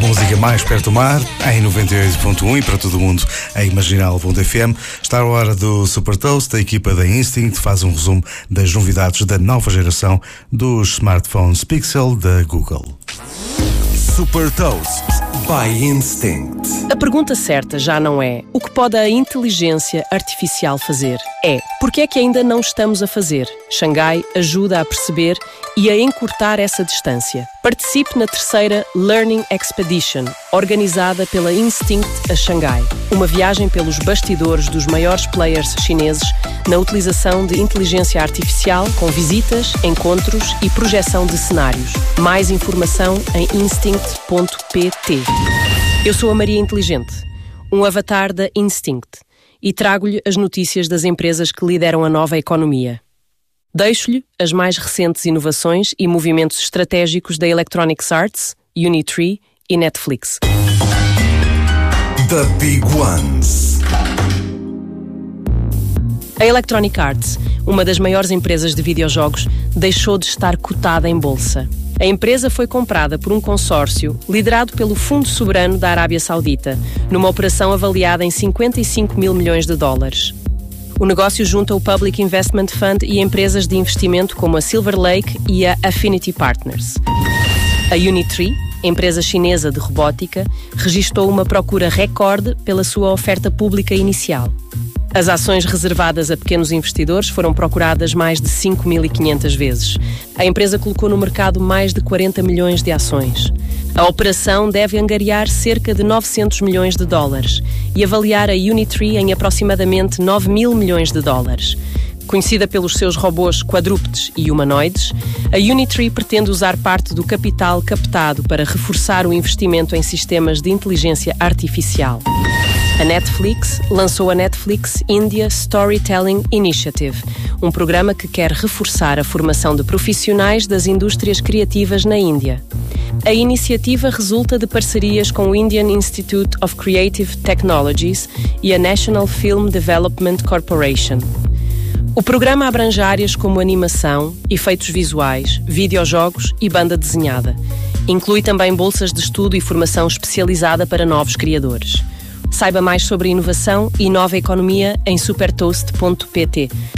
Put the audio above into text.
música mais perto do mar, em 98.1 e para todo o mundo em Marginal.fm. Está a hora do Super Toast. A equipa da Instinct faz um resumo das novidades da nova geração dos smartphones Pixel da Google. Super Toast by Instinct. A pergunta certa já não é o que pode a inteligência artificial fazer. É porque é que ainda não estamos a fazer. Xangai ajuda a perceber e a encurtar essa distância. Participe na terceira Learning Expedition, organizada pela Instinct a Xangai. Uma viagem pelos bastidores dos maiores players chineses na utilização de inteligência artificial com visitas, encontros e projeção de cenários. Mais informação em instinct.pt. Eu sou a Maria Inteligente, um avatar da Instinct, e trago-lhe as notícias das empresas que lideram a nova economia. Deixo-lhe as mais recentes inovações e movimentos estratégicos da Electronic Arts, Unitree e Netflix. The Big Ones. A Electronic Arts, uma das maiores empresas de videojogos, deixou de estar cotada em bolsa. A empresa foi comprada por um consórcio liderado pelo Fundo Soberano da Arábia Saudita, numa operação avaliada em 55 mil milhões de dólares. O negócio junta o Public Investment Fund e empresas de investimento como a Silver Lake e a Affinity Partners. A Unitree, empresa chinesa de robótica, registou uma procura recorde pela sua oferta pública inicial. As ações reservadas a pequenos investidores foram procuradas mais de 5.500 vezes. A empresa colocou no mercado mais de 40 milhões de ações. A operação deve angariar cerca de 900 milhões de dólares e avaliar a Unitree em aproximadamente 9 mil milhões de dólares. Conhecida pelos seus robôs quadrúpedes e humanoides, a Unitree pretende usar parte do capital captado para reforçar o investimento em sistemas de inteligência artificial. A Netflix lançou a Netflix India Storytelling Initiative, um programa que quer reforçar a formação de profissionais das indústrias criativas na Índia. A iniciativa resulta de parcerias com o Indian Institute of Creative Technologies e a National Film Development Corporation. O programa abrange áreas como animação, efeitos visuais, videojogos e banda desenhada. Inclui também bolsas de estudo e formação especializada para novos criadores. Saiba mais sobre inovação e nova economia em supertoast.pt.